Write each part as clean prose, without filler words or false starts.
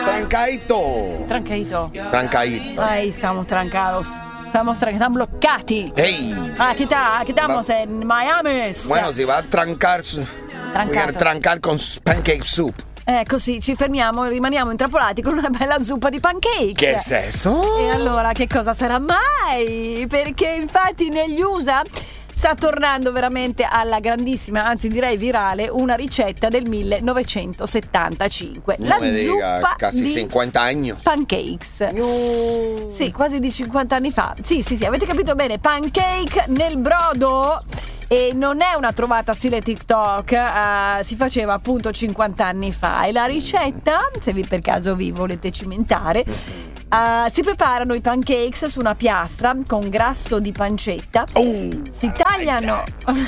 Trancaito. Ahí estamos trancados. Estamos bloccati. Hey. Aquí estamos en Miami. Bueno, si va a trancar con pancake soup. Così ci fermiamo, rimaniamo intrappolati con una bella zuppa di pancakes. Che senso? E allora che cosa sarà mai? Perché infatti negli USA sta tornando veramente alla grandissima, anzi direi virale, una ricetta del 1975. La zuppa quasi di 50 anni. Pancakes. Sì, quasi di 50 anni fa. Sì, avete capito bene, pancake nel brodo. E non è una trovata stile TikTok, si faceva appunto 50 anni fa. E la ricetta, se per caso vi volete cimentare, si preparano i pancakes su una piastra con grasso di pancetta, si tagliano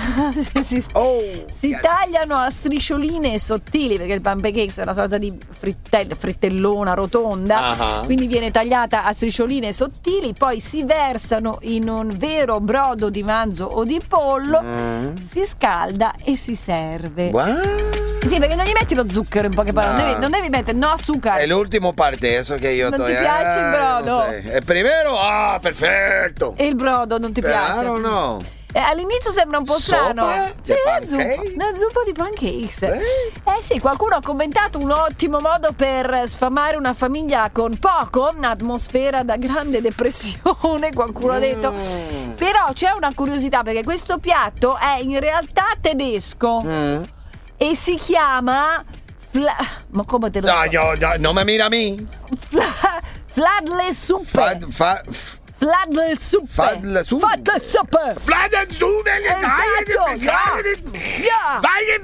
tagliano a striscioline sottili, perché il pancakes è una sorta di frittellona rotonda, quindi viene tagliata a striscioline sottili, poi si versano in un vero brodo di manzo o di pollo, si scalda e si serve. Sì, perché non gli metti lo zucchero, in poche parole, non devi mettere azúcar. È l'ultimo parte, eso che io non ti piace il brodo? Il primero, perfetto. E il brodo non ti piace? No. All'inizio sembra un po' strano. Sì, una zuppa di pancakes. Sì, qualcuno ha commentato un ottimo modo per sfamare una famiglia con poco, un'atmosfera da grande depressione, qualcuno ha detto. Però c'è una curiosità, perché questo piatto è in realtà tedesco. E si chiama ma come te lo dico? No, non mi mira a me. Fladlesuppe. Fladlesuppe. Esatto.